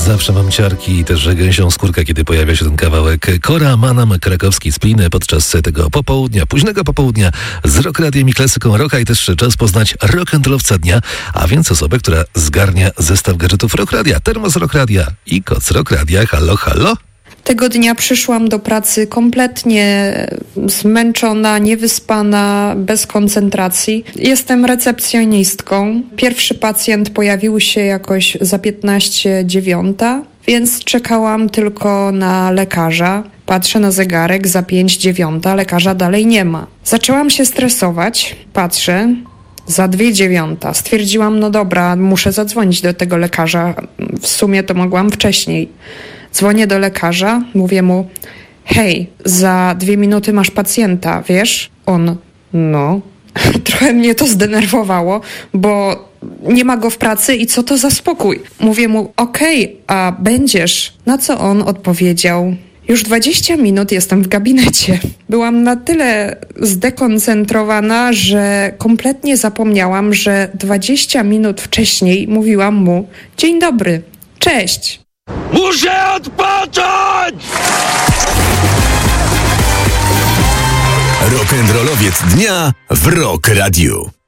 Zawsze mam ciarki i też gęsią skórkę, kiedy pojawia się ten kawałek. Kora Manam, krakowski Splin podczas tego popołudnia, późnego popołudnia z Rock Radiem i klasyką rocka i też czas poznać rock'n'rollowca dnia, a więc osobę, która zgarnia zestaw gadżetów Rock Radia, termos Rock Radia i koc Rock Radia. Halo, halo? Tego dnia przyszłam do pracy kompletnie zmęczona, niewyspana, bez koncentracji. Jestem recepcjonistką. Pierwszy pacjent pojawił się jakoś za 15:09, więc czekałam tylko na lekarza. Patrzę na zegarek, za 5:09, lekarza dalej nie ma. Zaczęłam się stresować, patrzę, za 2:09. Stwierdziłam, no dobra, muszę zadzwonić do tego lekarza. W sumie to mogłam wcześniej. Dzwonię do lekarza, mówię mu, hej, za 2 minuty masz pacjenta, wiesz? On, no. Trochę mnie to zdenerwowało, bo nie ma go w pracy i co to za spokój? Mówię mu, okej, a będziesz? Na co on odpowiedział, już 20 minut jestem w gabinecie. Byłam na tyle zdekoncentrowana, że kompletnie zapomniałam, że 20 minut wcześniej mówiłam mu, dzień dobry, cześć. Muszę odpocząć! Rock'n'rollowiec dnia w Rock Radiu.